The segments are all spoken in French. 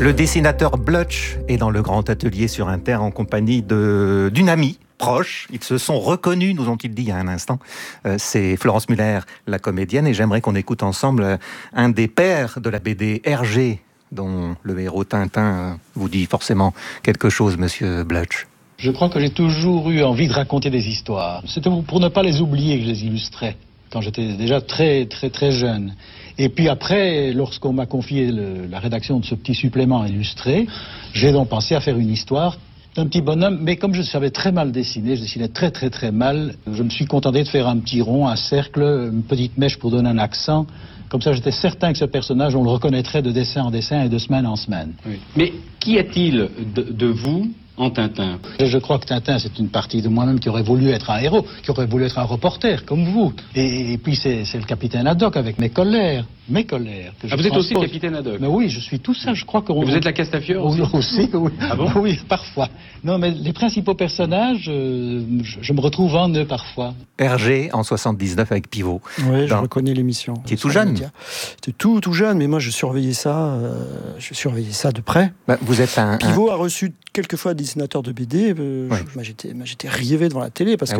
Le dessinateur Blutch est dans le grand atelier sur Inter en compagnie d'une amie proche. Ils se sont reconnus, nous ont-ils dit il y a un instant. C'est Florence Muller, la comédienne, et j'aimerais qu'on écoute ensemble un des pères de la BD, Hergé, dont le héros Tintin vous dit forcément quelque chose, monsieur Blutch. Je crois que j'ai toujours eu envie de raconter des histoires. C'était pour ne pas les oublier que je les illustrais, quand j'étais déjà très jeune. Et puis après, lorsqu'on m'a confié la rédaction de ce petit supplément illustré, j'ai donc pensé à faire une histoire d'un petit bonhomme, mais comme je savais très mal dessiner, je dessinais très mal, je me suis contenté de faire un petit rond, un cercle, une petite mèche pour donner un accent. Comme ça, j'étais certain que ce personnage, on le reconnaîtrait de dessin en dessin et de semaine en semaine. Oui. Mais qu'y a-t-il de vous en Tintin? Je crois que Tintin, c'est une partie de moi-même qui aurait voulu être un héros, qui aurait voulu être un reporter, comme vous. Et puis c'est le capitaine Haddock avec mes colères. Vous êtes aussi le capitaine Haddock? Mais oui, je suis tout ça, je crois que... Vous êtes la Castafiore aussi? Oui. Ah bon? Oui, parfois. Non, mais les principaux personnages, je me retrouve en eux parfois. Hergé, en 79, avec Pivot. Oui, je reconnais l'émission. Qui est tout jeune. C'était tout jeune, mais moi je surveillais ça de près. Vous êtes Pivot a reçu quelquefois des dessinateurs de BD. Oui. J'étais rivé devant la télé parce que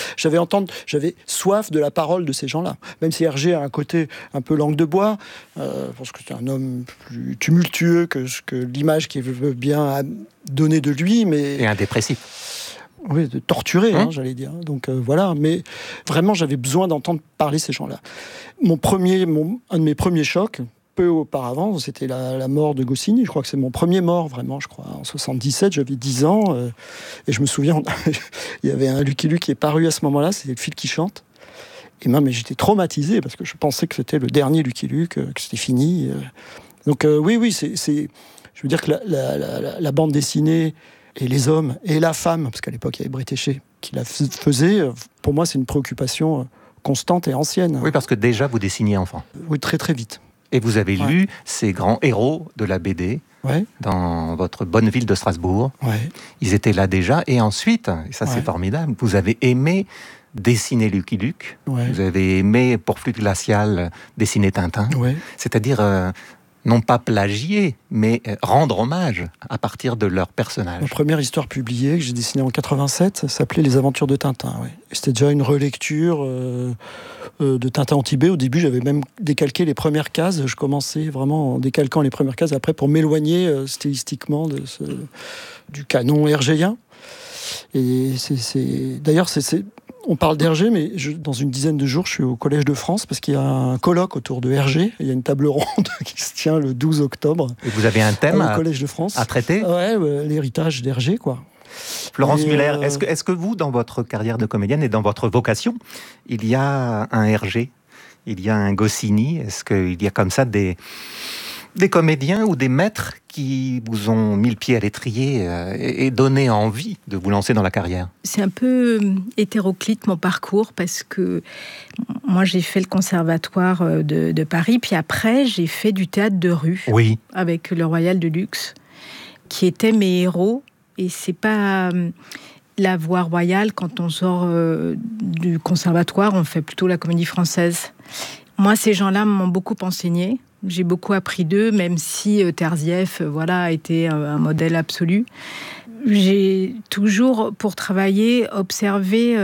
j'avais soif de la parole de ces gens-là. Même si Hergé a un côté un peu langue de bois, parce que c'est un homme plus tumultueux que l'image qu'il veut bien donner de lui, mais... Et un dépressif. Oui, de torturer, j'allais dire. Donc voilà, mais vraiment, j'avais besoin d'entendre parler ces gens-là. Un de mes premiers chocs, peu auparavant, c'était la mort de Goscinny. Je crois que c'est mon premier mort, vraiment, je crois. En 77, j'avais 10 ans, et je me souviens, il y avait un Lucky Luke qui est paru à ce moment-là, c'était Le Fil qui chante. Et même, j'étais traumatisé, parce que je pensais que c'était le dernier Lucky Luke, que c'était fini. Donc oui, je veux dire que la bande dessinée, et les hommes, et la femme, parce qu'à l'époque, il y avait Bretéché qui la faisait, pour moi, c'est une préoccupation constante et ancienne. Oui, parce que déjà, vous dessiniez enfant. Oui, très vite. Et vous avez lu ces grands héros de la BD dans votre bonne ville de Strasbourg. Ouais. Ils étaient là déjà. Et ensuite, et ça c'est formidable, vous avez aimé dessiner Lucky Luke. Ouais. Vous avez aimé, pour Flux glacial, dessiner Tintin. Ouais. C'est-à-dire, non pas plagier, mais rendre hommage à partir de leurs personnages. La première histoire publiée que j'ai dessinée en 87, ça s'appelait Les Aventures de Tintin. Ouais. C'était déjà une relecture de Tintin en Tibet. Au début, j'avais même décalqué les premières cases. Je commençais vraiment en décalquant les premières cases après pour m'éloigner stylistiquement du canon hergéen. Et d'ailleurs, on parle d'Hergé, mais dans une dizaine de jours, je suis au Collège de France parce qu'il y a un colloque autour de Hergé. Il y a une table ronde qui se tient le 12 octobre. Et vous avez un thème au Collège de France à traiter ? Ouais, l'héritage d'Hergé, quoi. Florence Muller, est-ce que vous, dans votre carrière de comédienne et dans votre vocation, il y a un Hergé, il y a un Goscinny ? Est-ce qu'il y a comme ça des comédiens ou des maîtres qui vous ont mis le pied à l'étrier et donné envie de vous lancer dans la carrière ? C'est un peu hétéroclite mon parcours parce que moi j'ai fait le conservatoire de Paris, puis après j'ai fait du théâtre de rue avec le Royal de Luxe, qui étaient mes héros. Et c'est pas la voie royale. Quand on sort du conservatoire, on fait plutôt la comédie française. Moi, ces gens-là m'ont beaucoup enseigné. J'ai beaucoup appris d'eux, même si Terzieff, a été un modèle absolu. J'ai toujours, pour travailler, observé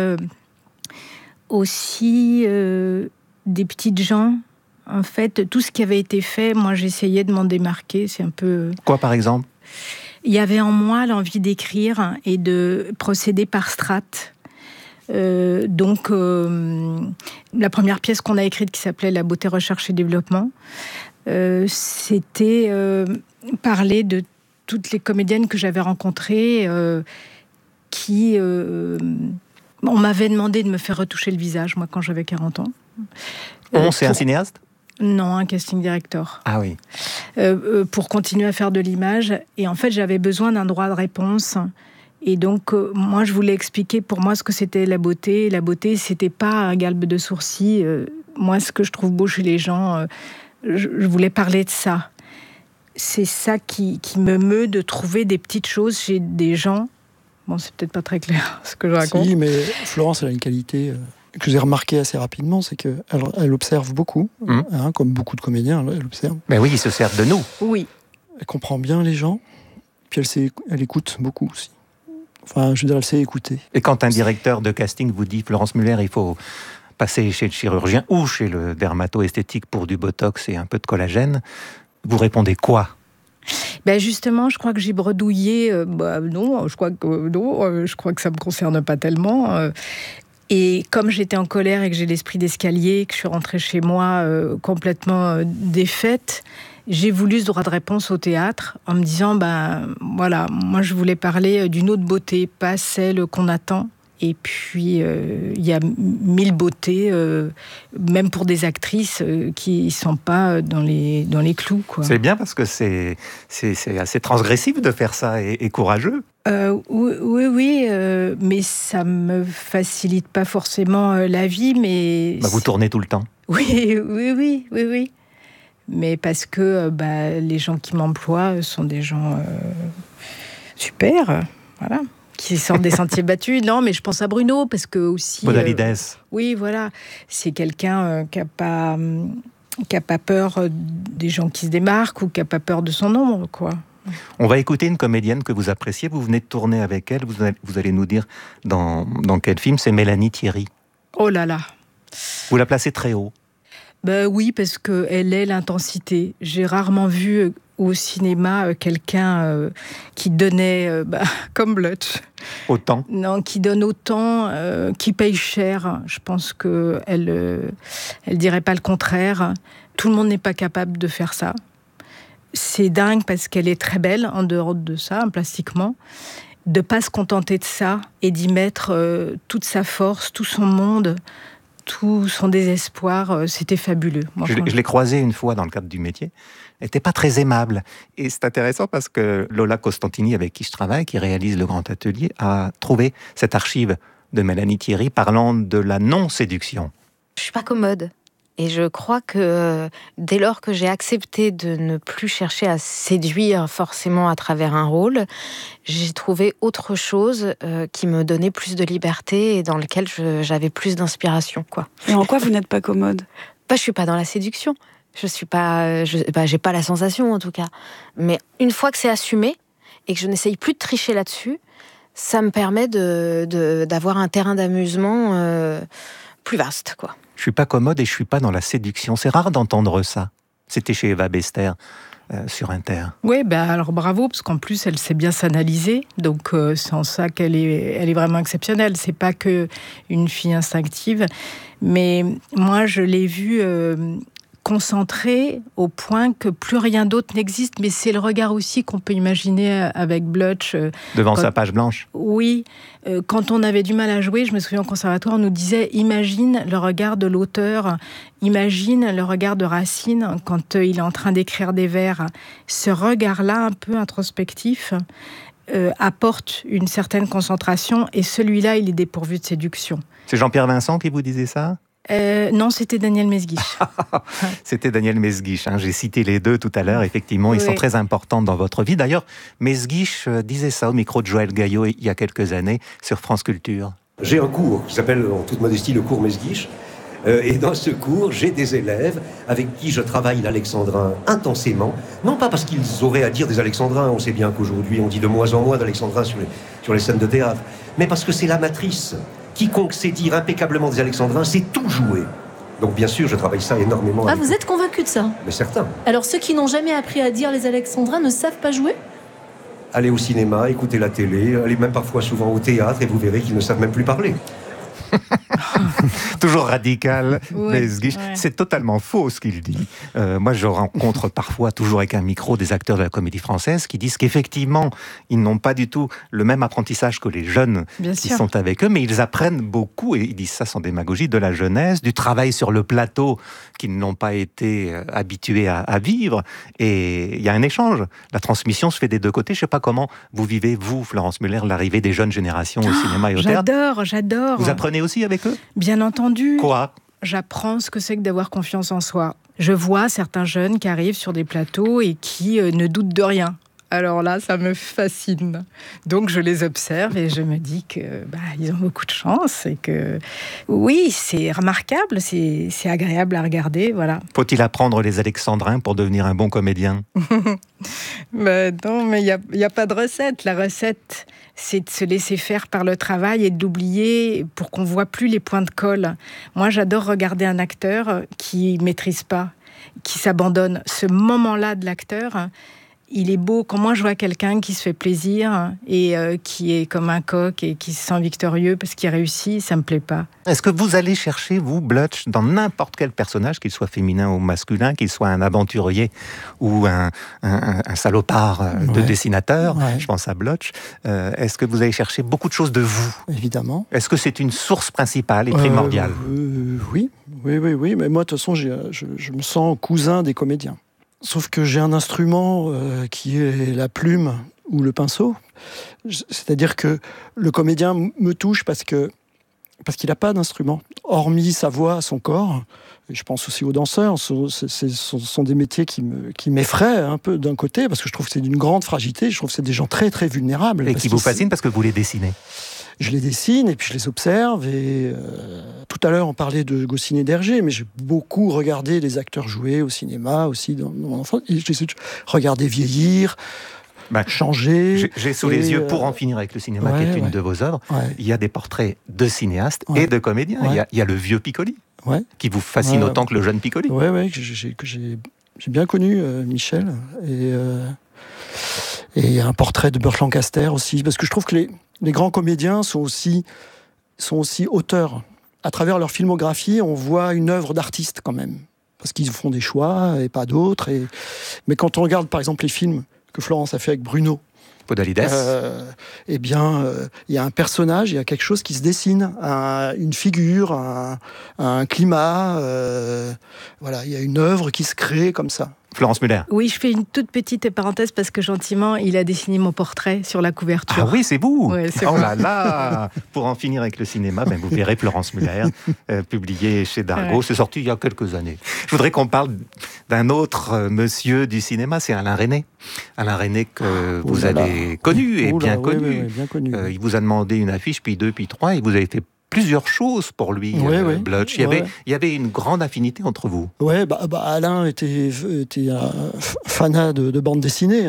aussi des petites gens. En fait, tout ce qui avait été fait, moi, j'essayais de m'en démarquer. C'est un peu... Quoi, par exemple ? Il y avait en moi l'envie d'écrire et de procéder par strates. La première pièce qu'on a écrite qui s'appelait La beauté, recherche et développement, c'était parler de toutes les comédiennes que j'avais rencontrées qui... on m'avait demandé de me faire retoucher le visage, moi, quand j'avais 40 ans. C'est un cinéaste ? Non, un casting director. Ah oui. Pour continuer à faire de l'image. Et en fait, j'avais besoin d'un droit de réponse. Et donc, moi, je voulais expliquer pour moi ce que c'était la beauté. La beauté, c'était pas un galbe de sourcils. Moi, ce que je trouve beau chez les gens, je voulais parler de ça. C'est ça qui me meut de trouver des petites choses chez des gens. Bon, c'est peut-être pas très clair ce que je raconte. Si, mais Florence, elle a une qualité... que j'ai remarqué assez rapidement, c'est qu'elle observe beaucoup, comme beaucoup de comédiens, elle observe. Mais oui, ils se servent de nous. Oui. Elle comprend bien les gens, puis elle écoute beaucoup aussi. Enfin, je veux dire, elle sait écouter. Et quand un directeur de casting vous dit, Florence Muller, il faut passer chez le chirurgien ou chez le dermato-esthétique pour du botox et un peu de collagène, vous répondez quoi ? Ben justement, je crois que j'ai bredouillé. Non, je crois que ça me concerne pas tellement. Et comme j'étais en colère et que j'ai l'esprit d'escalier, que je suis rentrée chez moi complètement défaite, j'ai voulu ce droit de réponse au théâtre en me disant, voilà, moi je voulais parler d'une autre beauté, pas celle qu'on attend. Et puis, il y a 1000 beautés, même pour des actrices qui ne sont pas dans les clous, quoi. C'est bien parce que c'est assez transgressif de faire ça et courageux. Oui, mais ça ne me facilite pas forcément la vie. Mais vous tournez tout le temps. Oui. Mais parce que les gens qui m'emploient sont des gens super, voilà. Qui sortent des sentiers battus. Non, mais je pense à Bruno, parce que aussi... Podalides. Oui, voilà. C'est quelqu'un qui n'a pas peur des gens qui se démarquent ou qui n'a pas peur de son ombre, quoi. On va écouter une comédienne que vous appréciez. Vous venez de tourner avec elle. Vous allez nous dire dans quel film. C'est Mélanie Thierry. Oh là là. Vous la placez très haut. Oui, parce qu'elle est l'intensité. J'ai rarement vu au cinéma quelqu'un qui donnait, comme Blutch. Autant ? Non, qui donne autant, qui paye cher. Je pense qu'elle dirait pas le contraire. Tout le monde n'est pas capable de faire ça. C'est dingue parce qu'elle est très belle en dehors de ça, plastiquement. De pas se contenter de ça et d'y mettre toute sa force, tout son monde, tout son désespoir, c'était fabuleux. Je l'ai croisée une fois dans le cadre du métier. Elle n'était pas très aimable. Et c'est intéressant parce que Lola Costantini, avec qui je travaille, qui réalise le Grand Atelier, a trouvé cette archive de Mélanie Thierry parlant de la non-séduction. Je suis pas commode. Et je crois que dès lors que j'ai accepté de ne plus chercher à séduire forcément à travers un rôle, j'ai trouvé autre chose qui me donnait plus de liberté et dans lequel j'avais plus d'inspiration, quoi. Et en quoi vous n'êtes pas commode ? Je suis pas dans la séduction. Je suis pas, j'ai pas la sensation en tout cas. Mais une fois que c'est assumé et que je n'essaye plus de tricher là-dessus, ça me permet d'avoir un terrain d'amusement plus vaste, quoi. Je suis pas commode et je suis pas dans la séduction. C'est rare d'entendre ça. C'était chez Eva Bester sur Inter. Oui, alors bravo, parce qu'en plus, elle sait bien s'analyser. Donc, c'est en ça qu'elle est vraiment exceptionnelle. C'est pas que une fille instinctive. Mais moi, je l'ai vue concentrée au point que plus rien d'autre n'existe. Mais c'est le regard aussi qu'on peut imaginer avec Blutch. Devant sa page blanche. Oui. Quand on avait du mal à jouer, je me souviens au conservatoire, on nous disait « Imagine le regard de l'auteur, imagine le regard de Racine quand il est en train d'écrire des vers. » Ce regard-là, un peu introspectif, apporte une certaine concentration et celui-là, il est dépourvu de séduction. C'est Jean-Pierre Vincent qui vous disait ça ? Non, c'était Daniel Mesguich. C'était Daniel Mesguich. J'ai cité les deux tout à l'heure. Effectivement, ils sont très importants dans votre vie. D'ailleurs, Mesguich disait ça au micro de Joël Gaillot il y a quelques années sur France Culture. J'ai un cours qui s'appelle, en toute modestie, le cours Mesguich. Et dans ce cours, j'ai des élèves avec qui je travaille l'alexandrin intensément. Non pas parce qu'ils auraient à dire des alexandrins, on sait bien qu'aujourd'hui on dit de moins en moins d'alexandrins sur les scènes de théâtre, mais parce que c'est la matrice. Quiconque sait dire impeccablement des alexandrins, c'est tout jouer. Donc bien sûr, je travaille ça énormément. Ah, vous êtes convaincu de ça ? Mais certain. Alors ceux qui n'ont jamais appris à dire les alexandrins ne savent pas jouer ? Allez au cinéma, écoutez la télé, allez même parfois souvent au théâtre et vous verrez qu'ils ne savent même plus parler. Toujours radical, ouais. C'est totalement faux ce qu'il dit. Moi, je rencontre parfois, toujours avec un micro, des acteurs de la Comédie Française qui disent qu'effectivement, ils n'ont pas du tout le même apprentissage que les jeunes qui sont avec eux, mais ils apprennent beaucoup, et ils disent ça sans démagogie, de la jeunesse, du travail sur le plateau qu'ils n'ont pas été habitués à vivre. Et il y a un échange. La transmission se fait des deux côtés. Je ne sais pas comment vous vivez, vous, Florence Muller, l'arrivée des jeunes générations au cinéma et au théâtre. J'adore. Vous apprenez aussi avec eux ? Bien entendu. Quoi ? J'apprends ce que c'est que d'avoir confiance en soi. Je vois certains jeunes qui arrivent sur des plateaux et qui ne doutent de rien. Alors là, ça me fascine. Donc je les observe et je me dis que ils ont beaucoup de chance et que oui, c'est remarquable, c'est agréable à regarder, voilà. Faut-il apprendre les alexandrins pour devenir un bon comédien? Non, mais il y a pas de recette. La recette, c'est de se laisser faire par le travail et de l'oublier pour qu'on voit plus les points de colle. Moi, j'adore regarder un acteur qui maîtrise pas, qui s'abandonne. Ce moment-là de l'acteur, il est beau. Quand moi je vois quelqu'un qui se fait plaisir et qui est comme un coq et qui se sent victorieux parce qu'il réussit, ça me plaît pas. Est-ce que vous allez chercher, vous, Blutch, dans n'importe quel personnage, qu'il soit féminin ou masculin, qu'il soit un aventurier ou un salopard de dessinateur, je pense à Blutch, est-ce que vous allez chercher beaucoup de choses de vous? Évidemment. Est-ce que c'est une source principale et primordiale? Oui. Mais moi, de toute façon, je me sens cousin des comédiens. Sauf que j'ai un instrument qui est la plume ou le pinceau. C'est-à-dire que le comédien me touche parce qu'il n'a pas d'instrument. Hormis sa voix, son corps, et je pense aussi aux danseurs, ce sont des métiers qui m'effraient un peu d'un côté, parce que je trouve que c'est d'une grande fragilité, je trouve que c'est des gens très très vulnérables. Et qui vous fascinent parce que vous les dessinez. Je les dessine et puis je les observe. Et tout à l'heure, on parlait de Goscinny et d'Hergé, mais j'ai beaucoup regardé les acteurs jouer au cinéma aussi dans mon enfance. J'ai regardé vieillir, changer. J'ai sous les yeux, pour en finir avec le cinéma, qui est une de vos œuvres, il y a des portraits de cinéastes et de comédiens. Il y a le vieux Piccoli, qui vous fascine autant que le jeune Piccoli. Que j'ai bien connu Michel. Et un portrait de Burt Lancaster aussi, parce que je trouve que les grands comédiens sont aussi auteurs. À travers leur filmographie, on voit une œuvre d'artiste quand même, parce qu'ils font des choix et pas d'autres. Mais quand on regarde par exemple les films que Florence a fait avec Bruno Podalides, il y a un personnage, il y a quelque chose qui se dessine, une figure, un climat. Il y a une œuvre qui se crée comme ça. Florence Muller. Oui, je fais une toute petite parenthèse parce que gentiment, il a dessiné mon portrait sur la couverture. Ah oui, c'est vous. C'est oh là là. Pour en finir avec le cinéma, vous verrez Florence Muller, publié chez Dargaud. C'est sorti il y a quelques années. Je voudrais qu'on parle d'un autre monsieur du cinéma, c'est Alain Resnais. Alain Resnais que vous avez connu et bien connu. Bien connu. Il vous a demandé une affiche, puis 2, puis 3, et vous avez fait plusieurs choses pour lui, Blutch. Il y avait une grande affinité entre vous. Alain était un fanat de bande dessinée.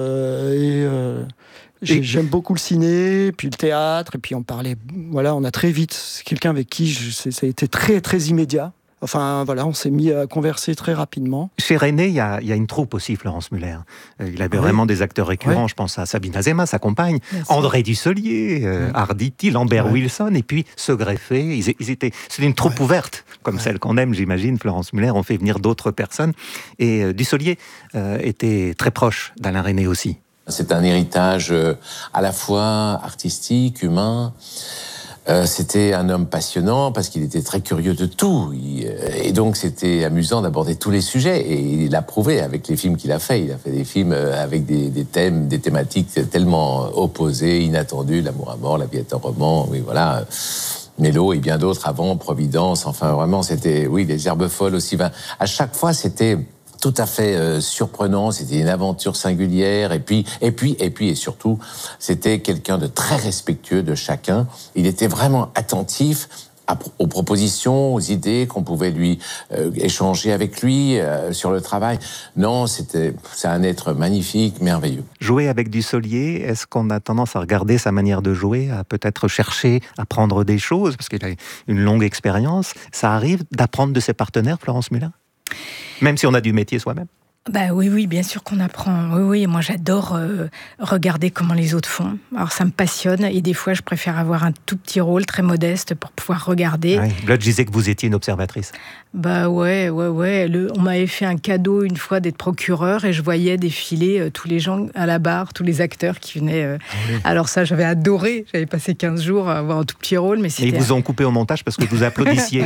J'aime beaucoup le ciné, puis le théâtre, et puis on parlait... on a très vite... C'est quelqu'un avec qui ça a été très, très immédiat. On s'est mis à converser très rapidement. Chez Resnais, il y a une troupe aussi, Florence Muller. Il avait vraiment des acteurs récurrents. Je pense à Sabine Azéma, sa compagne, André Dussolier, Arditi, Lambert Wilson, et puis se greffer. C'était une troupe ouverte, comme celle qu'on aime, j'imagine. Florence Muller, on fait venir d'autres personnes. Et Dussolier était très proche d'Alain Resnais aussi. C'est un héritage à la fois artistique, humain. C'était un homme passionnant parce qu'il était très curieux de tout. Et donc, c'était amusant d'aborder tous les sujets. Et il l'a prouvé avec les films qu'il a fait. Il a fait des films avec des thèmes, des thématiques tellement opposées, inattendues. L'amour à mort, La vie est un roman, Mélo et bien d'autres avant, Providence. Enfin, vraiment, c'était, Les herbes folles aussi. À chaque fois, c'était tout à fait surprenant, c'était une aventure singulière, et surtout, c'était quelqu'un de très respectueux de chacun. Il était vraiment attentif aux propositions, aux idées qu'on pouvait lui échanger avec lui sur le travail. Non, c'est un être magnifique, merveilleux. Jouer avec Dussolier, est-ce qu'on a tendance à regarder sa manière de jouer, à peut-être chercher à apprendre des choses, parce qu'il a une longue expérience? Ça arrive d'apprendre de ses partenaires, Florence Muller? Même si on a du métier soi-même? Oui, bien sûr qu'on apprend. Oui, moi j'adore regarder comment les autres font. Alors ça me passionne et des fois je préfère avoir un tout petit rôle très modeste pour pouvoir regarder. Là, je disais que vous étiez une observatrice. Ouais. On m'avait fait un cadeau une fois d'être procureur et je voyais défiler tous les gens à la barre, tous les acteurs qui venaient. Alors ça, j'avais adoré. J'avais passé 15 jours à avoir un tout petit rôle. Mais ils vous ont coupé au montage parce que vous applaudissiez.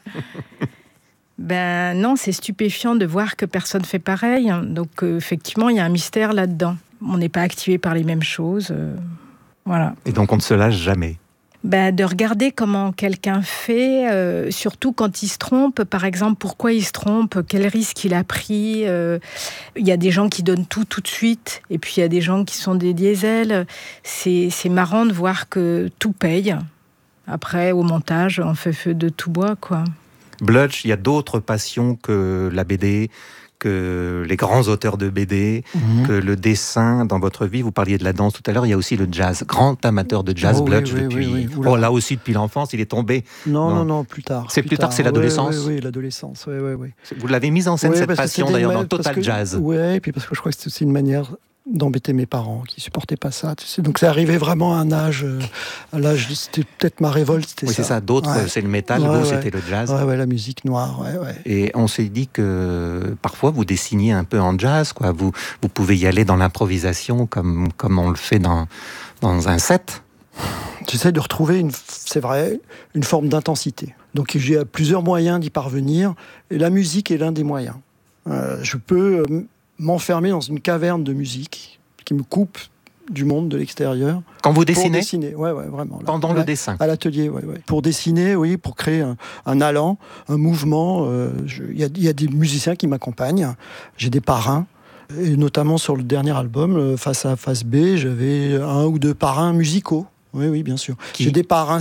Non, c'est stupéfiant de voir que personne ne fait pareil. Donc, effectivement, il y a un mystère là-dedans. On n'est pas activé par les mêmes choses. Voilà. Et donc, on ne se lâche jamais. De regarder comment quelqu'un fait, surtout quand il se trompe. Par exemple, pourquoi il se trompe, quel risque il a pris. Il y a des gens qui donnent tout de suite, et puis il y a des gens qui sont des diesels. C'est marrant de voir que tout paye. Après, au montage, on fait feu de tout bois, quoi. Blutch, il y a d'autres passions que la BD, que les grands auteurs de BD, que le dessin dans votre vie. Vous parliez de la danse tout à l'heure, il y a aussi le jazz. Grand amateur de jazz, Blutch, depuis... Oh, là aussi, depuis l'enfance, il est tombé. Non, plus tard. C'est plus tard, c'est l'adolescence. Oui, l'adolescence, oui. Vous l'avez mise en scène, cette passion, d'ailleurs, dans Total Jazz. Oui, et puis parce que je crois que c'est aussi une manière d'embêter mes parents qui supportaient pas ça. Tu sais. Donc c'est arrivé vraiment à un âge. C'était peut-être ma révolte. Oui, c'est ça. D'autres, c'est le métal. Vous, c'était le jazz. Ouais, la musique noire. Ouais. Et on s'est dit que parfois vous dessiniez un peu en jazz, quoi. Vous pouvez y aller dans l'improvisation comme on le fait dans un set. J'essaie de retrouver, c'est vrai, une forme d'intensité. Donc j'ai plusieurs moyens d'y parvenir. Et la musique est l'un des moyens. Je peux m'enfermer dans une caverne de musique qui me coupe du monde de l'extérieur. Quand vous dessinez ? Pour dessiner, ouais, vraiment. Pendant le dessin ? À l'atelier, ouais. Pour dessiner, oui, pour créer un allant, un mouvement. Il y a des musiciens qui m'accompagnent. J'ai des parrains. Et notamment sur le dernier album, Face A, Face B, j'avais 1 ou 2 parrains musicaux. Oui, bien sûr. J'ai des parrains,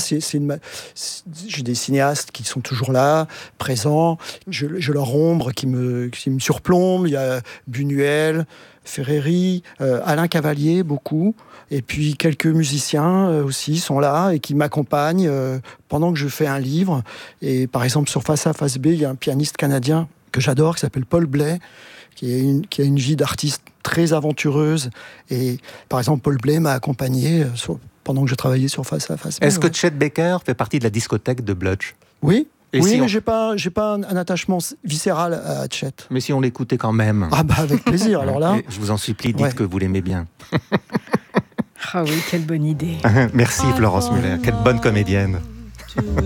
j'ai des cinéastes qui sont toujours là, présents. Je leur ombre qui me surplombe. Il y a Buñuel, Ferreri, Alain Cavalier, beaucoup. Et puis quelques musiciens aussi sont là et qui m'accompagnent pendant que je fais un livre. Et par exemple, sur Face A, Face B, il y a un pianiste canadien que j'adore, qui s'appelle Paul Blais, qui a une vie d'artiste très aventureuse. Et par exemple, Paul Blais m'a accompagné pendant que je travaillais sur Face A, Face B. Est-ce que Chet Baker fait partie de la discothèque de Blutch ? Oui. Mais j'ai pas un attachement viscéral à Chet. Mais si on l'écoutait quand même. Avec plaisir. Alors là, je vous en supplie, dites que vous l'aimez bien. Ah oui, quelle bonne idée. Merci Florence Muller, quelle bonne comédienne.